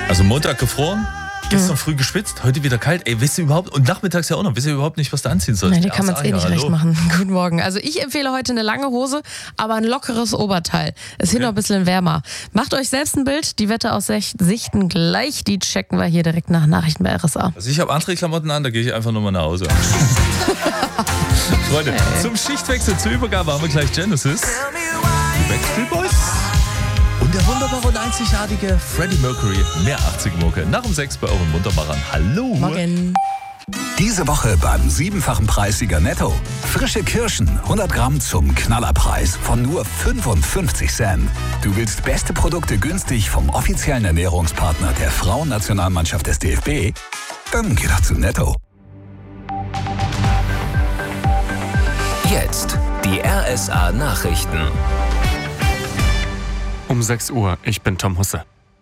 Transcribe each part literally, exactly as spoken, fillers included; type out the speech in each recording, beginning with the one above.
Also Montag gefroren, gestern mhm. früh geschwitzt, heute wieder kalt. Ey, wisst ihr überhaupt, und nachmittags ja auch noch, wisst ihr überhaupt nicht, was du anziehen sollst? Nein, die kann man es eh nicht hallo. recht machen. Guten Morgen. Also ich empfehle heute eine lange Hose, aber ein lockeres Oberteil. Ist hier okay. noch ein bisschen wärmer. Macht euch selbst ein Bild. Die Wetteraussichten gleich, die checken wir hier direkt nach Nachrichten bei R S A. Also ich habe andere Klamotten an, da gehe ich einfach nur mal nach Hause. Freunde, hey. Zum Schichtwechsel zur Übergabe haben wir gleich Genesis, die Backstreet Boys und der wunderbare und einzigartige Freddie Mercury. Mehr achtziger-Mucke nach um sechs bei euren Wunderbarern. Hallo. Morgen. Diese Woche beim siebenfachen Preissieger Netto. Frische Kirschen, hundert Gramm zum Knallerpreis von nur fünfundfünfzig Cent. Du willst beste Produkte günstig vom offiziellen Ernährungspartner der Frauennationalmannschaft des D F B? Dann geh doch zu Netto. Jetzt die R S A Nachrichten. Um sechs Uhr, ich bin Tom Husse.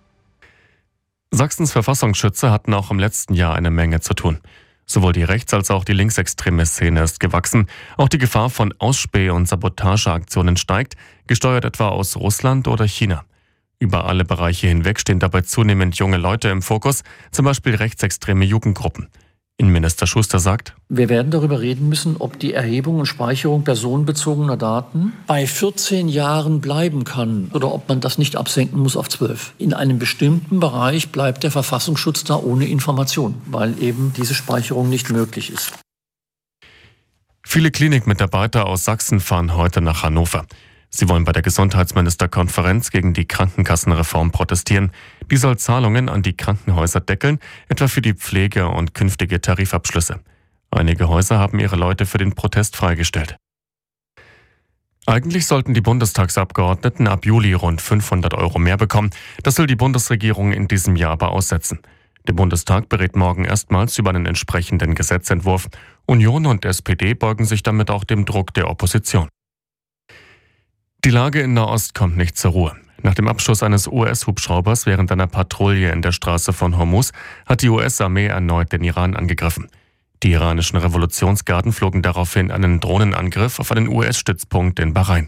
Sachsens Verfassungsschützer hatten auch im letzten Jahr eine Menge zu tun. Sowohl die rechts- als auch die linksextreme Szene ist gewachsen. Auch die Gefahr von Ausspäh- und Sabotageaktionen steigt, gesteuert etwa aus Russland oder China. Über alle Bereiche hinweg stehen dabei zunehmend junge Leute im Fokus, zum Beispiel rechtsextreme Jugendgruppen. Innenminister Schuster sagt: Wir werden darüber reden müssen, ob die Erhebung und Speicherung personenbezogener Daten bei vierzehn Jahren bleiben kann oder ob man das nicht absenken muss auf zwölf. In einem bestimmten Bereich bleibt der Verfassungsschutz da ohne Information, weil eben diese Speicherung nicht möglich ist. Viele Klinikmitarbeiter aus Sachsen fahren heute nach Hannover. Sie wollen bei der Gesundheitsministerkonferenz gegen die Krankenkassenreform protestieren. Die soll Zahlungen an die Krankenhäuser deckeln, etwa für die Pflege und künftige Tarifabschlüsse. Einige Häuser haben ihre Leute für den Protest freigestellt. Eigentlich sollten die Bundestagsabgeordneten ab Juli rund fünfhundert Euro mehr bekommen. Das will die Bundesregierung in diesem Jahr aber aussetzen. Der Bundestag berät morgen erstmals über einen entsprechenden Gesetzentwurf. Union und S P D beugen sich damit auch dem Druck der Opposition. Die Lage in Nahost kommt nicht zur Ruhe. Nach dem Abschuss eines U S-Hubschraubers während einer Patrouille in der Straße von Hormuz hat die U S-Armee erneut den Iran angegriffen. Die iranischen Revolutionsgarden flogen daraufhin einen Drohnenangriff auf einen U S-Stützpunkt in Bahrain.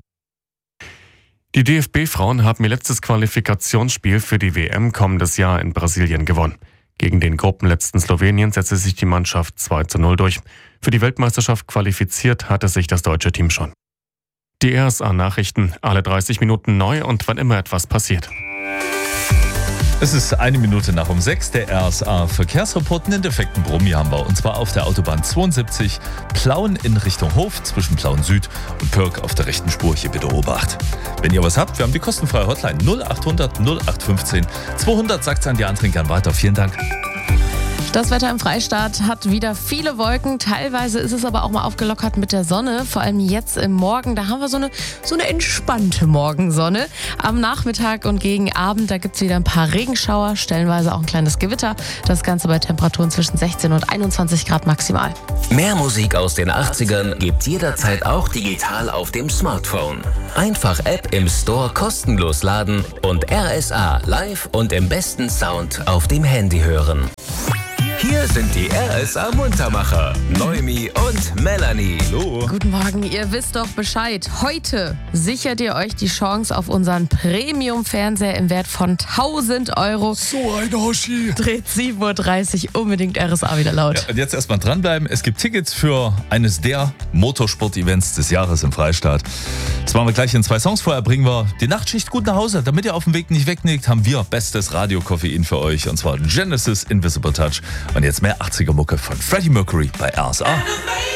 Die D F B-Frauen haben ihr letztes Qualifikationsspiel für die W M kommendes Jahr in Brasilien gewonnen. Gegen den Gruppenletzten Slowenien setzte sich die Mannschaft zwei zu null durch. Für die Weltmeisterschaft qualifiziert hatte sich das deutsche Team schon. Die R S A-Nachrichten, alle dreißig Minuten neu und wann immer etwas passiert. Es ist eine Minute nach um sechs, der R S A-Verkehrsreport. Einen defekten Brummi haben wir, und zwar auf der Autobahn zweiundsiebzig, Plauen in Richtung Hof, zwischen Plauen Süd und Pörg auf der rechten Spur. Hier bitte Obacht. Wenn ihr was habt, wir haben die kostenfreie Hotline null achthundert null acht fünfzehn zweihundert, sagt es an die Antrinkern weiter. Vielen Dank. Das Wetter im Freistaat hat wieder viele Wolken. Teilweise ist es aber auch mal aufgelockert mit der Sonne. Vor allem jetzt im Morgen. Da haben wir so eine, so eine entspannte Morgensonne. Am Nachmittag und gegen Abend, da gibt es wieder ein paar Regenschauer. Stellenweise auch ein kleines Gewitter. Das Ganze bei Temperaturen zwischen sechzehn und einundzwanzig Grad maximal. Mehr Musik aus den achtzigern gibt's jederzeit auch digital auf dem Smartphone. Einfach App im Store kostenlos laden und R S A live und im besten Sound auf dem Handy hören. Hier sind die R S A-Muntermacher, Noemi und Melanie. Hallo. Guten Morgen, ihr wisst doch Bescheid. Heute sichert ihr euch die Chance auf unseren Premium-Fernseher im Wert von tausend Euro. So ein Hoshi. Dreht sieben Uhr dreißig unbedingt R S A wieder laut. Ja, und jetzt erstmal dranbleiben. Es gibt Tickets für eines der Motorsport-Events des Jahres im Freistaat. Das machen wir gleich in zwei Songs. Vorher bringen wir die Nachtschicht gut nach Hause. Damit ihr auf dem Weg nicht wegnickt, haben wir bestes Radio-Koffein für euch. Und zwar Genesis Invisible Touch. Und jetzt mehr achtziger-Mucke von Freddie Mercury bei R S A.